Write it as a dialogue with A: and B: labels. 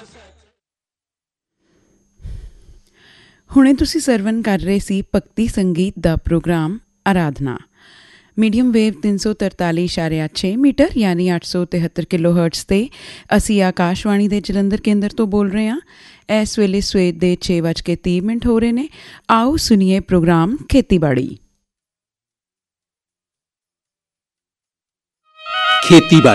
A: ਹੁਣੇ ਤੁਸੀਂ ਸਰਵਨ ਕਰ ਰਹੇ ਸੀ ਭਗਤੀ ਸੰਗੀਤ ਦਾ ਪ੍ਰੋਗਰਾਮ ਆਰਾਧਨਾ। ਮੀਡੀਅਮ ਵੇਵ 343.6 ਮੀਟਰ ਯਾਨੀ 873 ਕਿਲੋ ਹਰਟਜ਼ 'ਤੇ ਅਸੀਂ ਆਕਾਸ਼ਵਾਣੀ ਦੇ ਜਲੰਧਰ ਕੇਂਦਰ ਤੋਂ ਬੋਲ ਰਹੇ ਹਾਂ। ਇਸ ਵੇਲੇ ਸਵੇਰ ਦੇ 6:30 ਹੋ ਰਹੇ ਨੇ। ਆਓ ਸੁਣੀਏ ਪ੍ਰੋਗਰਾਮ ਖੇਤੀਬਾੜੀ।